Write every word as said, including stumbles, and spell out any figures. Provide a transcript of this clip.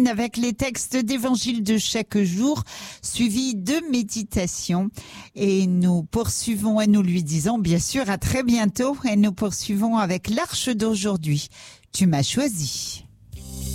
Avec les textes d'évangile de chaque jour, suivis de méditation. Et nous poursuivons et nous lui disons bien sûr à très bientôt. Et nous poursuivons avec l'arche d'aujourd'hui. Tu m'as choisi.